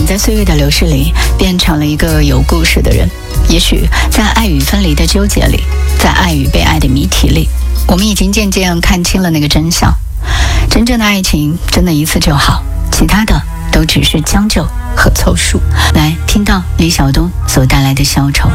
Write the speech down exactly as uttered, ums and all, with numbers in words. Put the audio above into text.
在岁月的流逝里变成了一个有故事的人。也许在爱与分离的纠结里，在爱与被爱的谜题里，我们已经渐渐看清了那个真相。真正的爱情真的一次就好，其他的都只是将就和凑数。来听到李晓东所带来的消愁。